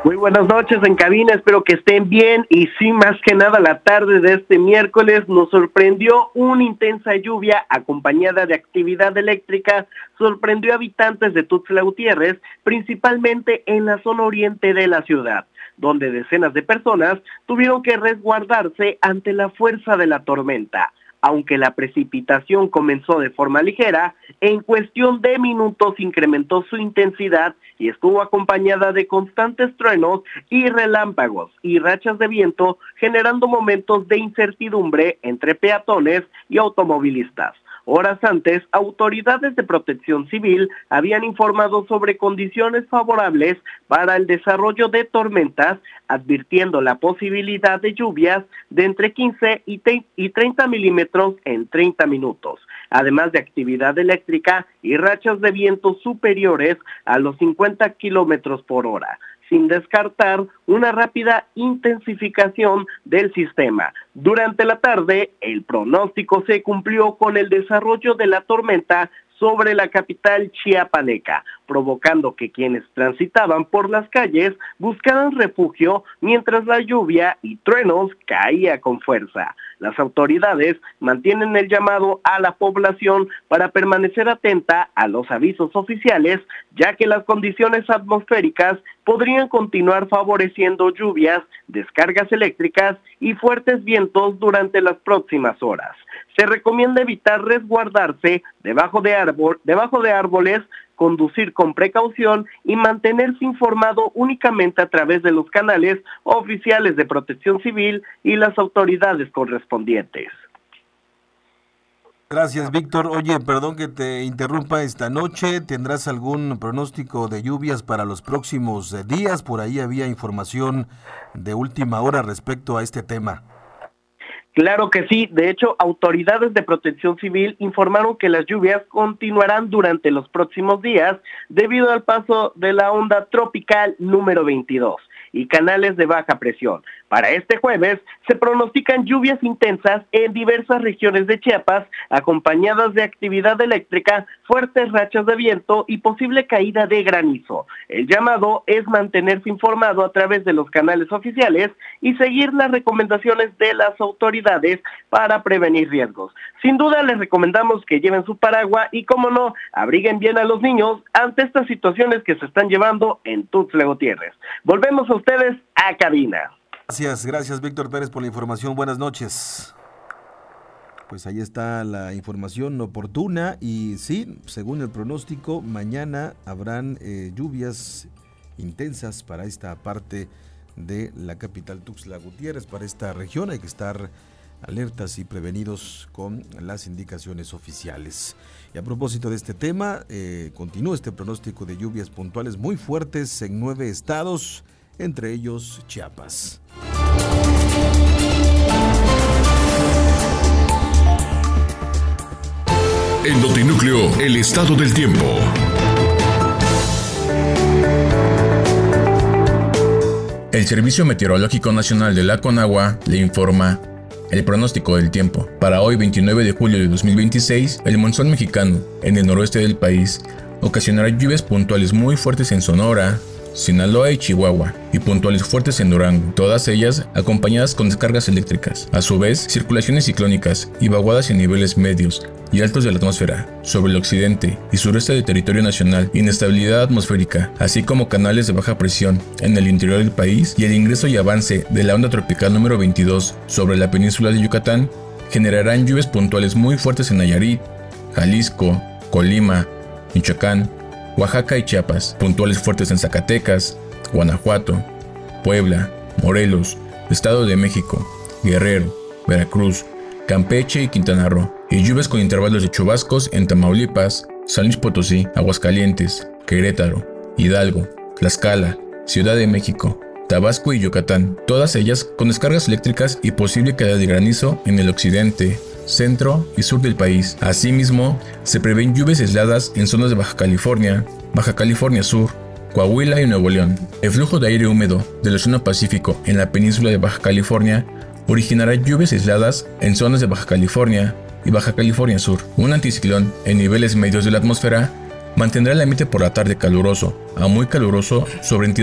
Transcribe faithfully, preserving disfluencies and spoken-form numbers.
Muy buenas noches en cabina, espero que estén bien y sí, más que nada la tarde de este miércoles nos sorprendió una intensa lluvia acompañada de actividad eléctrica, sorprendió a habitantes de Tuxtla Gutiérrez, principalmente en la zona oriente de la ciudad, donde decenas de personas tuvieron que resguardarse ante la fuerza de la tormenta. Aunque la precipitación comenzó de forma ligera, en cuestión de minutos incrementó su intensidad y estuvo acompañada de constantes truenos y relámpagos y rachas de viento, generando momentos de incertidumbre entre peatones y automovilistas. Horas antes, autoridades de protección civil habían informado sobre condiciones favorables para el desarrollo de tormentas, advirtiendo la posibilidad de lluvias de entre quince y treinta milímetros en treinta minutos, además de actividad eléctrica y rachas de viento superiores a los cincuenta kilómetros por hora, sin descartar una rápida intensificación del sistema. Durante la tarde, el pronóstico se cumplió con el desarrollo de la tormenta sobre la capital chiapaneca, provocando que quienes transitaban por las calles buscaran refugio mientras la lluvia y truenos caía con fuerza. Las autoridades mantienen el llamado a la población para permanecer atenta a los avisos oficiales, ya que las condiciones atmosféricas podrían continuar favoreciendo lluvias, descargas eléctricas y fuertes vientos durante las próximas horas. Se recomienda evitar resguardarse debajo de árbol, debajo de árboles, conducir con precaución y mantenerse informado únicamente a través de los canales oficiales de Protección Civil y las autoridades correspondientes. Gracias, Víctor. Oye, perdón que te interrumpa esta noche. ¿Tendrás algún pronóstico de lluvias para los próximos días? Por ahí había información de última hora respecto a este tema. Claro que sí, de hecho, autoridades de protección civil informaron que las lluvias continuarán durante los próximos días debido al paso de la onda tropical número veintidós y canales de baja presión. Para este jueves se pronostican lluvias intensas en diversas regiones de Chiapas, acompañadas de actividad eléctrica, fuertes rachas de viento y posible caída de granizo. El llamado es mantenerse informado a través de los canales oficiales y seguir las recomendaciones de las autoridades para prevenir riesgos. Sin duda les recomendamos que lleven su paraguas y, como no, abriguen bien a los niños ante estas situaciones que se están llevando en Tuxtla Gutiérrez. Volvemos a ustedes a cabina. Gracias, gracias Víctor Pérez por la información. Buenas noches. Pues ahí está la información oportuna y sí, según el pronóstico, mañana habrán eh, lluvias intensas para esta parte de la capital Tuxtla Gutiérrez, para esta región. Hay que estar alertas y prevenidos con las indicaciones oficiales. Y a propósito de este tema, eh, continúa este pronóstico de lluvias puntuales muy fuertes en nueve estados, entre ellos Chiapas. En Notinúcleo, el estado del tiempo. El Servicio Meteorológico Nacional de la Conagua le informa el pronóstico del tiempo. Para hoy, veintinueve de julio de dos mil veintiséis, el monzón mexicano en el noroeste del país ocasionará lluvias puntuales muy fuertes en Sonora, Sinaloa y Chihuahua, y puntuales fuertes en Durango, todas ellas acompañadas con descargas eléctricas. A su vez, circulaciones ciclónicas y vaguadas en niveles medios y altos de la atmósfera sobre el occidente y sureste del territorio nacional, inestabilidad atmosférica, así como canales de baja presión en el interior del país y el ingreso y avance de la onda tropical número veintidós sobre la península de Yucatán, generarán lluvias puntuales muy fuertes en Nayarit, Jalisco, Colima, Michoacán, Oaxaca y Chiapas, puntuales fuertes en Zacatecas, Guanajuato, Puebla, Morelos, Estado de México, Guerrero, Veracruz, Campeche y Quintana Roo, y lluvias con intervalos de chubascos en Tamaulipas, San Luis Potosí, Aguascalientes, Querétaro, Hidalgo, Tlaxcala, Ciudad de México, Tabasco y Yucatán, todas ellas con descargas eléctricas y posible caída de granizo en el occidente, centro y sur del país. Asimismo, se prevén lluvias aisladas en zonas de Baja California, Baja California Sur, Coahuila y Nuevo León. El flujo de aire húmedo del Océano Pacífico en la península de Baja California originará lluvias aisladas en zonas de Baja California y Baja California Sur. Un anticiclón en niveles medios de la atmósfera mantendrá el ambiente por la tarde caluroso a muy caluroso sobre entidades